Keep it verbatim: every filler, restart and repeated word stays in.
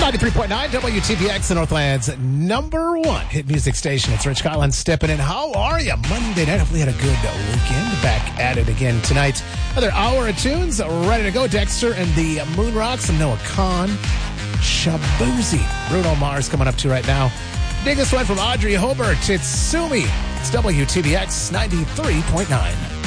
ninety-three point nine W T B X, the Northland's number one hit music station. It's Rich Collins stepping in. How are you? Monday night. Hopefully you had a good weekend. Back at it again tonight. Another hour of tunes ready to go. Dexter and the Moon Rocks and Noah Khan. Shabuzi. Bruno Mars coming up to right now. Dig this one from Audrey Hobart. It's Sumi. It's W T B X ninety-three point nine.